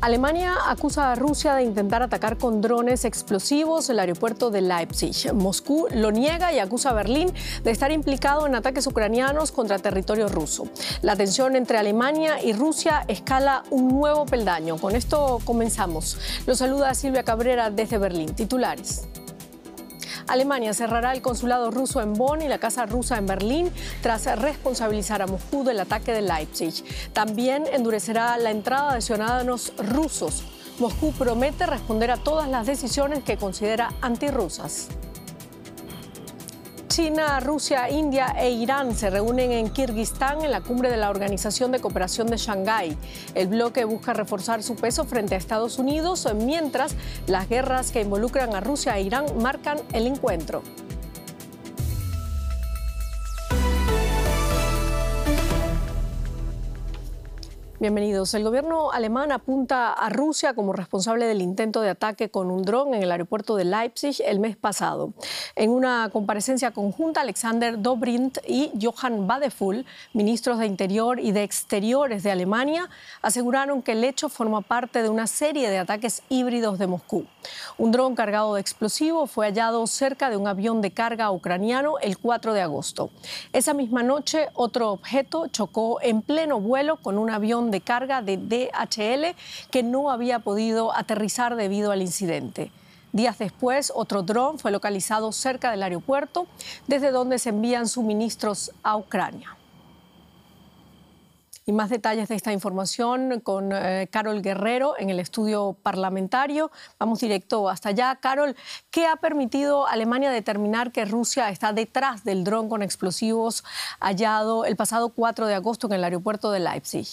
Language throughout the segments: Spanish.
Alemania acusa a Rusia de intentar atacar con drones explosivos el aeropuerto de Leipzig. Moscú lo niega y acusa a Berlín de estar implicado en ataques ucranianos contra territorio ruso. La tensión entre Alemania y Rusia escala un nuevo peldaño. Con esto comenzamos. Los saluda Silvia Cabrera desde Berlín. Titulares. Alemania cerrará el consulado ruso en Bonn y la casa rusa en Berlín tras responsabilizar a Moscú del ataque de Leipzig. También endurecerá la entrada de ciudadanos rusos. Moscú promete responder a todas las decisiones que considera antirrusas. China, Rusia, India e Irán se reúnen en Kirguistán en la cumbre de la Organización de Cooperación de Shanghái. El bloque busca reforzar su peso frente a Estados Unidos, mientras las guerras que involucran a Rusia e Irán marcan el encuentro. Bienvenidos. El gobierno alemán apunta a Rusia como responsable del intento de ataque con un dron en el aeropuerto de Leipzig el mes pasado. En una comparecencia conjunta, Alexander Dobrindt y Johann Wadephul, ministros de Interior y de Exteriores de Alemania, aseguraron que el hecho forma parte de una serie de ataques híbridos de Moscú. Un dron cargado de explosivos fue hallado cerca de un avión de carga ucraniano el 4 de agosto. Esa misma noche, otro objeto chocó en pleno vuelo con un avión de carga de DHL que no había podido aterrizar debido al incidente. Días después, otro dron fue localizado cerca del aeropuerto, desde donde se envían suministros a Ucrania. Y más detalles de esta información con Carol Guerrero en el estudio parlamentario. Vamos directo hasta allá. Carol, ¿qué ha permitido a Alemania determinar que Rusia está detrás del dron con explosivos hallado el pasado 4 de agosto en el aeropuerto de Leipzig?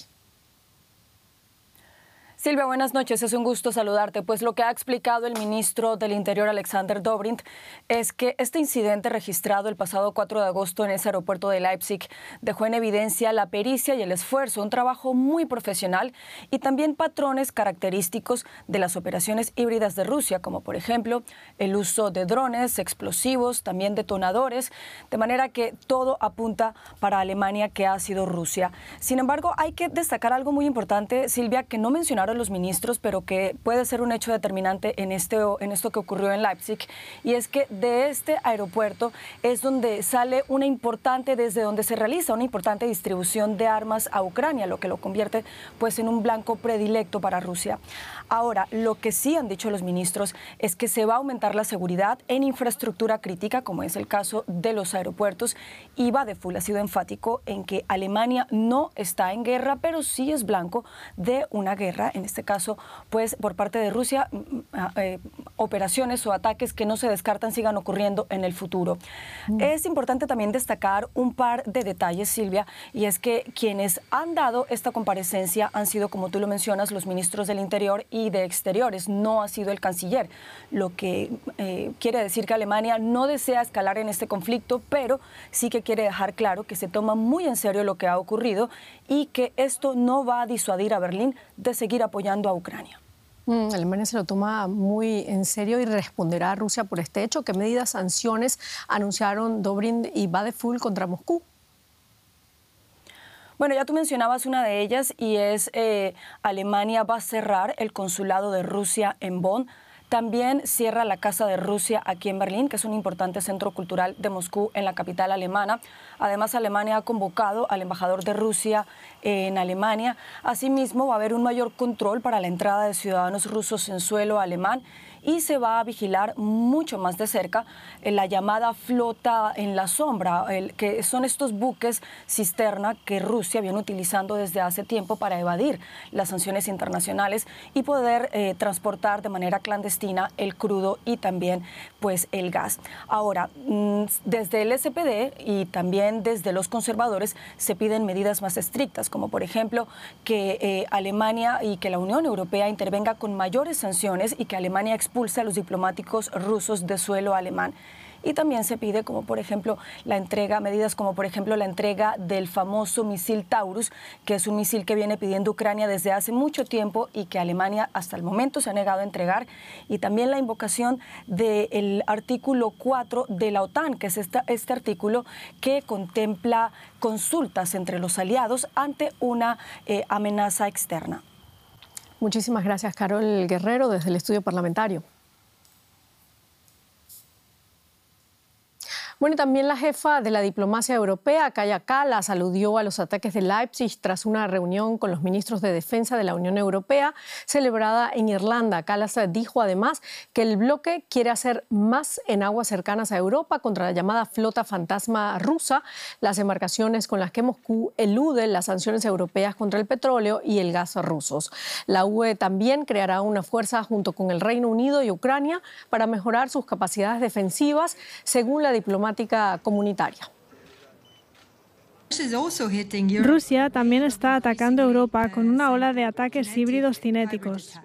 Silvia, buenas noches. Es un gusto saludarte. Pues lo que ha explicado el ministro del Interior, Alexander Dobrindt, es que este incidente registrado el pasado 4 de agosto en ese aeropuerto de Leipzig dejó en evidencia la pericia y el esfuerzo, un trabajo muy profesional y también patrones característicos de las operaciones híbridas de Rusia, como por ejemplo el uso de drones, explosivos, también detonadores, de manera que todo apunta para Alemania que ha sido Rusia. Sin embargo, hay que destacar algo muy importante, Silvia, que no mencionaron los ministros, pero que puede ser un hecho determinante en esto que ocurrió en Leipzig, y es que de este aeropuerto es donde sale desde donde se realiza una importante distribución de armas a Ucrania, lo que lo convierte pues en un blanco predilecto para Rusia. Ahora, lo que sí han dicho los ministros es que se va a aumentar la seguridad en infraestructura crítica, como es el caso de los aeropuertos, y Wadephul ha sido enfático en que Alemania no está en guerra, pero sí es blanco de una guerra, en este caso, pues por parte de Rusia, operaciones o ataques que no se descartan sigan ocurriendo en el futuro. Es importante también destacar un par de detalles, Silvia, y es que quienes han dado esta comparecencia han sido, como tú lo mencionas, los ministros del Interior y de Exteriores, no ha sido el canciller, lo que quiere decir que Alemania no desea escalar en este conflicto, pero sí que quiere dejar claro que se toma muy en serio lo que ha ocurrido y que esto no va a disuadir a Berlín de seguir apoyando a Ucrania. Alemania se lo toma muy en serio y responderá a Rusia por este hecho. ¿Qué medidas, sanciones anunciaron Dobrindt y Wadephul contra Moscú? Bueno, ya tú mencionabas una de ellas y es Alemania va a cerrar el consulado de Rusia en Bonn. También cierra la Casa de Rusia aquí en Berlín, que es un importante centro cultural de Moscú en la capital alemana. Además, Alemania ha convocado al embajador de Rusia en Alemania. Asimismo, va a haber un mayor control para la entrada de ciudadanos rusos en suelo alemán y se va a vigilar mucho más de cerca la llamada flota en la sombra, que son estos buques cisterna que Rusia viene utilizando desde hace tiempo para evadir las sanciones internacionales y poder transportar de manera clandestina el crudo y también pues el gas. Ahora, desde el SPD y también desde los conservadores se piden medidas más estrictas, como por ejemplo que Alemania y que la Unión Europea intervenga con mayores sanciones y que Alemania expulse a los diplomáticos rusos de suelo alemán. Y también se pide, como por ejemplo, medidas como por ejemplo la entrega del famoso misil Taurus, que es un misil que viene pidiendo Ucrania desde hace mucho tiempo y que Alemania hasta el momento se ha negado a entregar. Y también la invocación del artículo 4 de la OTAN, que es este artículo que contempla consultas entre los aliados ante una amenaza externa. Muchísimas gracias, Carol Guerrero, desde el estudio parlamentario. Bueno, y también la jefa de la diplomacia europea, Kaja Kallas, aludió a los ataques de Leipzig tras una reunión con los ministros de defensa de la Unión Europea celebrada en Irlanda. Kallas dijo además que el bloque quiere hacer más en aguas cercanas a Europa contra la llamada flota fantasma rusa, las embarcaciones con las que Moscú elude las sanciones europeas contra el petróleo y el gas rusos. La UE también creará una fuerza junto con el Reino Unido y Ucrania para mejorar sus capacidades defensivas, según la diplomacia comunitaria. Rusia también está atacando Europa con una ola de ataques híbridos cinéticos.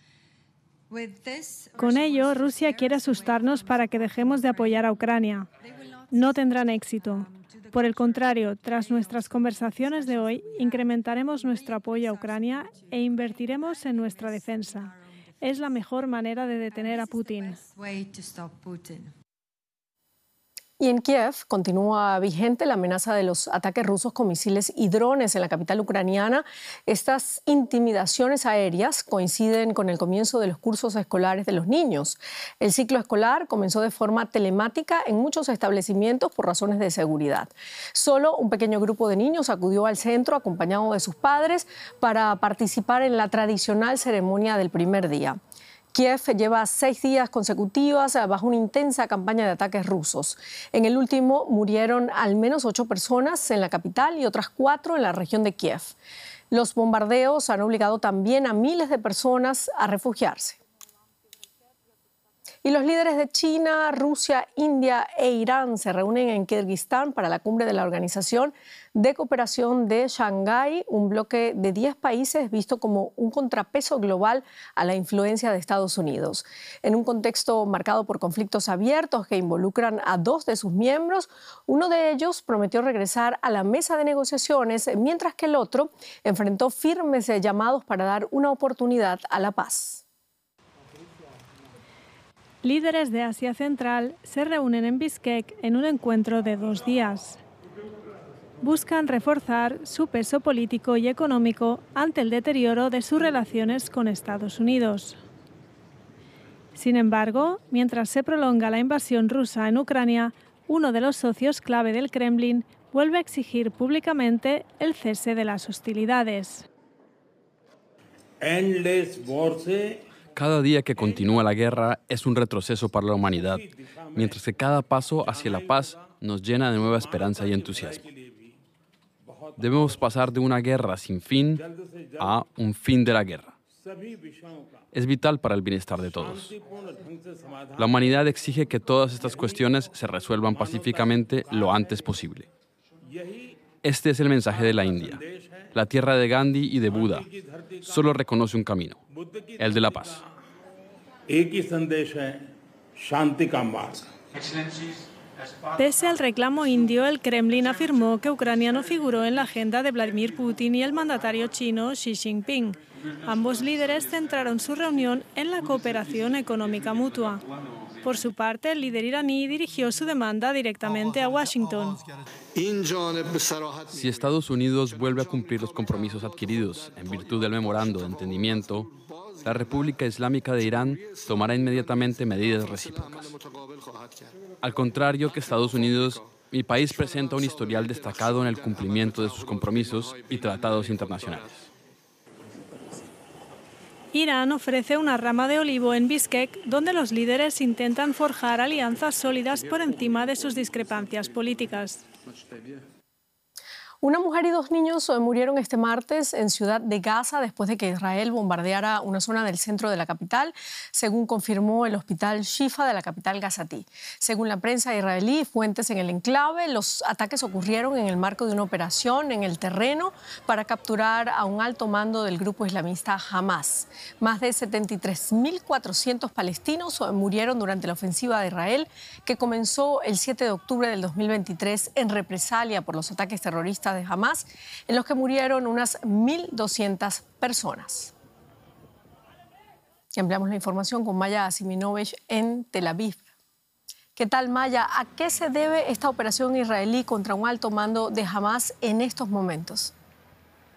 Con ello, Rusia quiere asustarnos para que dejemos de apoyar a Ucrania. No tendrán éxito. Por el contrario, tras nuestras conversaciones de hoy, incrementaremos nuestro apoyo a Ucrania e invertiremos en nuestra defensa. Es la mejor manera de detener a Putin. Y en Kiev continúa vigente la amenaza de los ataques rusos con misiles y drones en la capital ucraniana. Estas intimidaciones aéreas coinciden con el comienzo de los cursos escolares de los niños. El ciclo escolar comenzó de forma telemática en muchos establecimientos por razones de seguridad. Solo un pequeño grupo de niños acudió al centro acompañado de sus padres para participar en la tradicional ceremonia del primer día. Kiev lleva 6 días consecutivos bajo una intensa campaña de ataques rusos. En el último murieron al menos 8 personas en la capital y otras 4 en la región de Kiev. Los bombardeos han obligado también a miles de personas a refugiarse. Y los líderes de China, Rusia, India e Irán se reúnen en Kirguistán para la cumbre de la Organización de Cooperación de Shanghái, un bloque de 10 países visto como un contrapeso global a la influencia de Estados Unidos. En un contexto marcado por conflictos abiertos que involucran a 2 de sus miembros, uno de ellos prometió regresar a la mesa de negociaciones, mientras que el otro enfrentó firmes llamados para dar una oportunidad a la paz. Líderes de Asia Central se reúnen en Bishkek en un encuentro de 2 días. Buscan reforzar su peso político y económico ante el deterioro de sus relaciones con Estados Unidos. Sin embargo, mientras se prolonga la invasión rusa en Ucrania, uno de los socios clave del Kremlin vuelve a exigir públicamente el cese de las hostilidades. Cada día que continúa la guerra es un retroceso para la humanidad, mientras que cada paso hacia la paz nos llena de nueva esperanza y entusiasmo. Debemos pasar de una guerra sin fin a un fin de la guerra. Es vital para el bienestar de todos. La humanidad exige que todas estas cuestiones se resuelvan pacíficamente lo antes posible. Este es el mensaje de la India. La tierra de Gandhi y de Buda solo reconoce un camino, el de la paz. Pese al reclamo indio, el Kremlin afirmó que Ucrania no figuró en la agenda de Vladimir Putin y el mandatario chino Xi Jinping. Ambos líderes centraron su reunión en la cooperación económica mutua. Por su parte, el líder iraní dirigió su demanda directamente a Washington. Si Estados Unidos vuelve a cumplir los compromisos adquiridos en virtud del memorando de entendimiento, la República Islámica de Irán tomará inmediatamente medidas recíprocas. Al contrario que Estados Unidos, mi país presenta un historial destacado en el cumplimiento de sus compromisos y tratados internacionales. Irán ofrece una rama de olivo en Bishkek, donde los líderes intentan forjar alianzas sólidas por encima de sus discrepancias políticas. Una mujer y 2 niños murieron este martes en Ciudad de Gaza después de que Israel bombardeara una zona del centro de la capital, según confirmó el hospital Shifa de la capital gazatí. Según la prensa israelí y fuentes en el enclave, los ataques ocurrieron en el marco de una operación en el terreno para capturar a un alto mando del grupo islamista Hamas. Más de 73.400 palestinos murieron durante la ofensiva de Israel, que comenzó el 7 de octubre del 2023 en represalia por los ataques terroristas de Hamas, en los que murieron unas 1.200 personas. Y ampliamos la información con Maya Asiminovich en Tel Aviv. ¿Qué tal, Maya? ¿A qué se debe esta operación israelí contra un alto mando de Hamas en estos momentos?